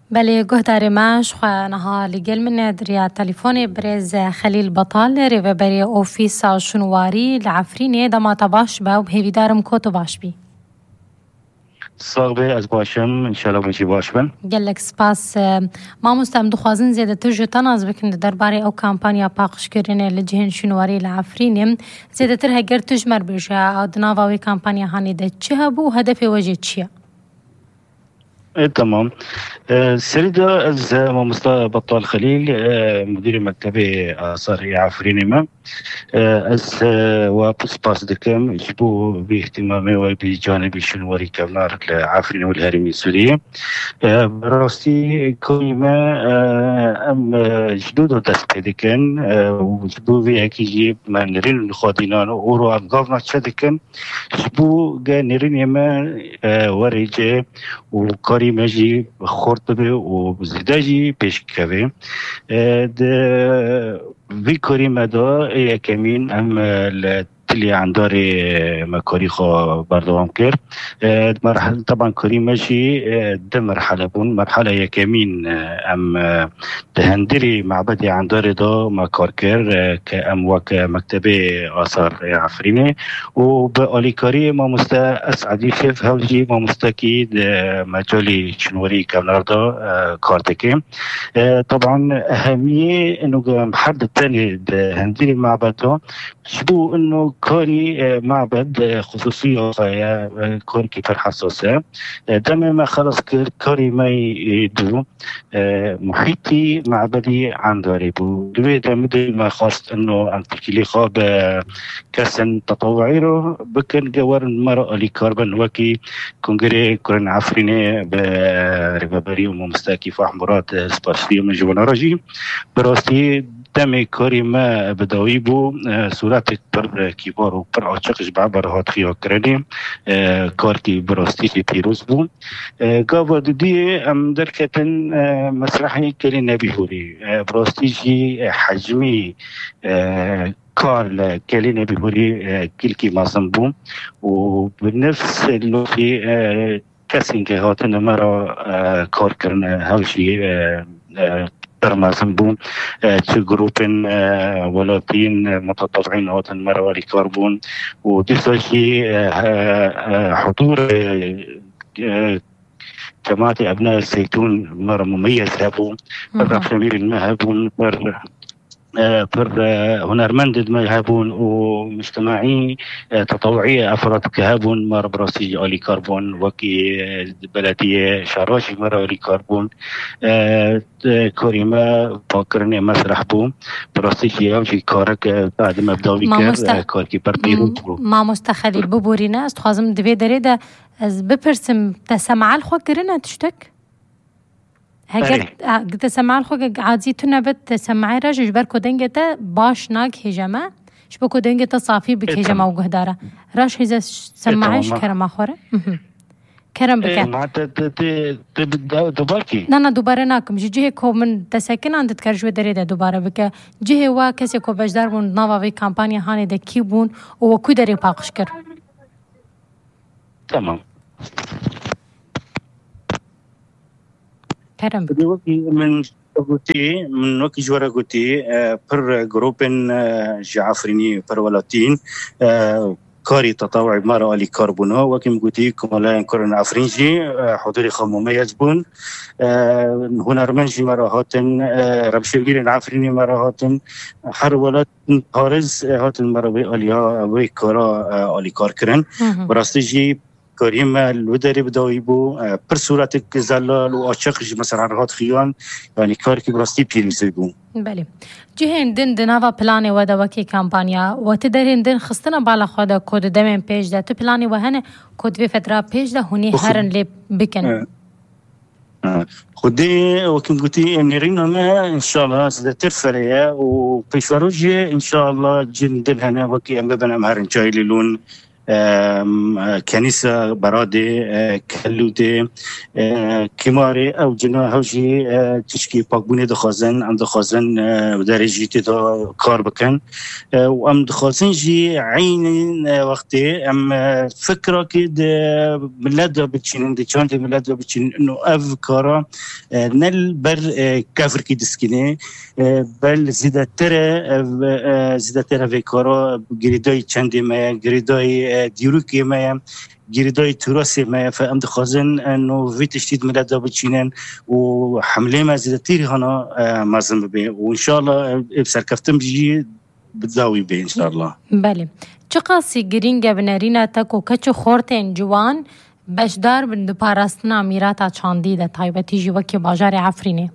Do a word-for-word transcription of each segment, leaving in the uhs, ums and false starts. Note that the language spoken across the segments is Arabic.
بله گهداری ماش خوانها لگل من دریا تلفونی برز خلیل بطال ریو بری اوفیس شنواری لعفرینه دما تباش با و بهیدارم کوتو باش بی. صاحب از باشم انشالله بچی باش بن. گلک سپاس ما مستعد خوازن زیاده تر تناز بکن در باره او کمپانیا پاکش کردن لجهن شنواری لعفرینه زیاده تر هگر تجمر بشه آدنا وی کمپانیا هانی ده چه هبو هدف وجه چیه؟ تمام. سريدا از مصطفى بطال خليل مدير مكتب آثار عفرين ما از وابس باس دكم يجبو باهتمامي وبجانب الشنواري كبنار العفرين والهرمي السورية براستي كلمة أم جدود دست دكن وجبو في أكيد ما نرين الخادينان ورو أبغانا شدكن جبو جا نرين يما ورجة وكاري ماجي خورتبه و زیداجی پیش کبه ده وی کاری مدا یکمین ام تلی عندار مکاری خو بردوام کرد مرحله طبعا کاری ماشي ده مرحله بون مرحله یکمین ام تهندری معبد عندار دا مکار کرد که ام وک مکتب آثار عفرینه و به آلیکاری ما مست اسعدی شف هولجی ما مستکی مجالی شنوری کمنار دا کارتکه طبعا اهمیه انه حد الثاني هندري معبد دا شبو انه كاري معبد خصوصية كاري كتير حساسة دم ما خلص كاري ما يدو محيطي معبدي عنداري بو دويدا مدل ما خاص انه انتكلي خاب كسن تطوعي رو بكن جوار مرة اللي كاربن وكي كونغري كورن عفريني بربابري ومستاكي فاحمرات سباسفية من جوانا رجي براستي تم كاري ما بداوي بو صورات پر كبار و پر عاشقش بعبر هات خيا كردي كارتي براستي بيروز بو قابل دي ام دركتن مسرحي كلي نبي هوري براستي حجمي كار كلي نبي هوري كل كي مازن بو وبنفس اللوحي كسين كهاتن مرة كار كرنا هالشي برمازن بون تشي جروبين ولاتين متطوعين هاتن مروالي كاربون وديساشي حضور جماعة أبناء الزيتون مرة مميز هابون مرة خبير ما هابون مرة پر هنرمند ما يهابون ومجتمعي تطوعية أفراد كهابون مر براسي آلي كربون وكي بلدية شراشي مر آلي كربون كريمة فاكرني مسرح بوم براسي شيء شيء كارك بعد ما بداوي كار كاركي برديرو ما مستخدي ببورينا استخازم دبي دريدا از بپرسم تسمع الخو كرنا تشتك هگر تسمع الخو عادي تنبت تسمعي راجج بركو دنگتا باش ناك هجمه شبكو دنگتا صافي بك هجمه وقهداره راش هذا سمعيش كرم اخره كرم بك ما ت دوباركي نا نا دوباره ناكم جيه كو من تسكن عند تكرجو دريده دوباره بك جيه وا كسي كو بجدار بون نوا في كامبانيا هاني د كيبون او كو دري باقش كر تمام كرم من قوتي من وقت جوارا قوتي پر جروبين جعفريني پر ولاتين كاري تطوعي مرة آلي كاربونا وكم قوتي كمالا كورن عفرينجي حضوري خام مميز بون هنرمنجي مرة هاتن ربشبير عفريني مرة هاتن حر ولات بارز هاتن مرة بي آليا بي كارا آلي كار كرن براستيجي كريم الودري بداوي بو پر صورتك زلال وعاشقش مثلا رهات خيان يعني كاركي براستي بيرمزي بو بله جهن دن دناوا بلاني ودا وكي كامبانيا وتدرين دن خستنا بالا خدا كود دمن بيج ده تو بلاني وهنه كود في فتره بيج ده هني هرن لي بكن خدي وكم قلتي نرينا ما ان شاء الله سد ترفريا وبيشوروجي ان شاء الله جن دل هنا وكي ام بنا مهرن جاي لون كنيسة برادي كلودي كماري أو جنا هوجي تشكي باقبوني دخازن عم دخازن درجة تدا كار بكن وأم دخازن جي عين وقتي أم فكرة كده ملادة بتشين دي كان دي ملادة بتشين إنه أف كارا نل بر كفر كي دسكني بل زيادة ترى زيادة ترى في كارا جريداي چندی ما جريداي ديروكي ما جريداي تراثي ما فأم دخازن إنه في تشتيت ملادة بتشينن وحملة ما زيادة تيري هنا مازن به وإن شاء الله بسر كفتم بيجي بتزاوي به إن شاء الله. بله. چقاسی گرینگ بنرینه تکو کچو خورتین جوان بشدار بند پاراستنا میراتا چاندی ده تایبتی جوا که باجار عفرینه.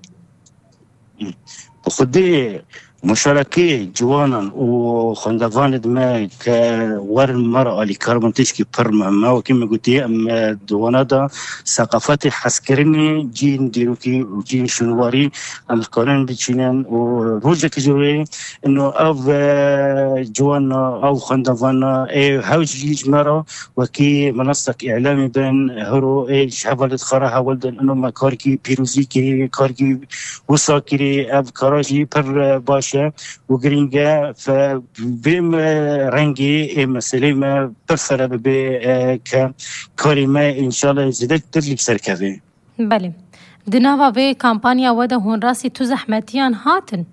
خودی مشاركة جوانا وخندفان دماء كوار المرأة اللي كاربون تشكي برما ما وكما قلت أما دوانا دا ثقافات حسكريني جين ديروكي وجين شنواري أم القرآن بتشينان وروجة كجوري إنه أو جوانا أو خندفانا إيه هاوجي جمارة وكي منصة إعلامي بين هرو إيه شعبالة خراها ولدن إنه ما كاركي بيروزي كري كاركي وصا كري أب كاراجي بر باش وگرینگه فبیم رنگی مسئله ما برفره به که کاری ما انشالله زیده ترلیب سرکوه. بله. دناوا به کامپانیا وده هون راسی تو زحمتیان هاتن؟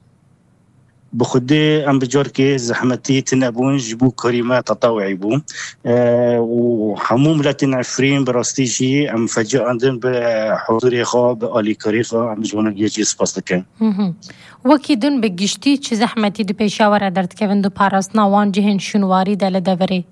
بخده ام بجار که زحمتی تنبون جبو کریمه تطوعی بو وحموم لاتن عفرین براستیجی ام فجأة عندن بحضوری خواه بآلی کاری خواه ام جوانا یجی سپاس دکن وکی دن بگشتی چه زحمتی دو پیشاوره درد که وندو پاراستنا وان جهن شنواری دل دوره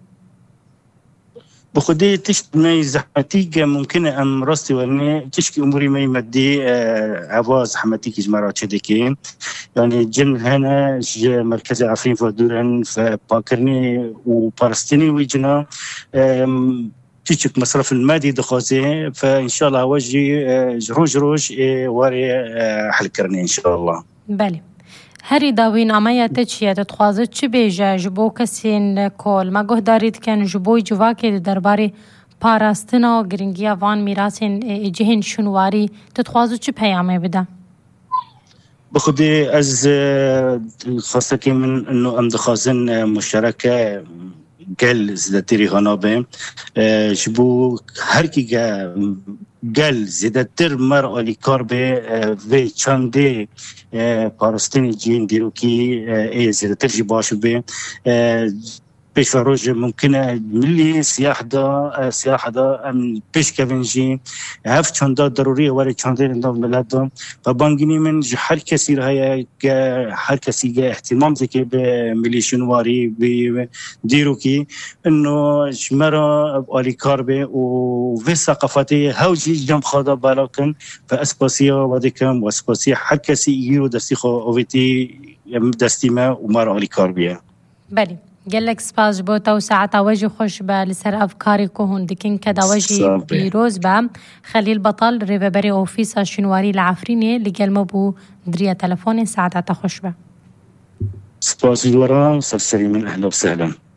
بخدي تشت ماي زحمتي ممكنة أم راستي ورني تشكي أموري ماي مدي عواز زحمتي كي جمرات شدكين يعني جن هنا مركز عفرين فدورن فباكرني وبارستيني ويجنا تشك مصرف المادي دخازي فإن شاء الله وجي جروج روج واري حلكرني إن شاء الله. بله. هری داوین آمایا تچیه تخوازه چی بیجه جبو کسین کل ما گه دارید کن جبوی جوا که درباره پاراستنا گرینگی وان میراسین جهن شنواری تخوازه چی پیامه بده؟ بخدي از خاصة كي من إنه أم دخازن مشاركة قال زدتيري غنابه جبو هركي قال زدتر مرأة اللي كاربه في چانده پارستانی جین دیروکی ای زیادتر جی باشو به پیش فروج ممکنه ملی سیاح دا سیاح دا ام پیش کونجی هفت چنده ضروریه ولی چنده اندام ملت دا و بانگینی من جو هر کسی راه که هر کسی که احتمام ذکی به ملی شنواری به دیروکی انه جمرا آلی کار به و في ثقافتی هاوجی جم خدا بالاکن و اسپاسیا و دکم و اسپاسیا هر کسی یرو دستی خو اویتی دستی ما و مار آلی کار بیه. بله. قالك سباز بو تو ساعة وجه خوش با لسر أفكاري كهون دكين كدا وجه بيروز با خليل بطل ريفبري أوفيسا شنواري العفريني لقال مبو دريا تلفوني ساعة تخش با سباز الورا سلسلي من أهلا وسهلا.